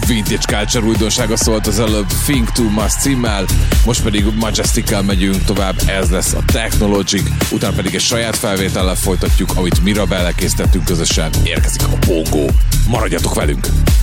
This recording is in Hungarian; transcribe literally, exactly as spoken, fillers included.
Vintage Culture újdonsága szólt az előbb Think Too Much címmel, most pedig Majestic-kel megyünk tovább, ez lesz a Technologic, utána pedig egy saját felvétellel folytatjuk, amit Mirabellel készítettünk közösen, érkezik a Bongo. Maradjatok velünk!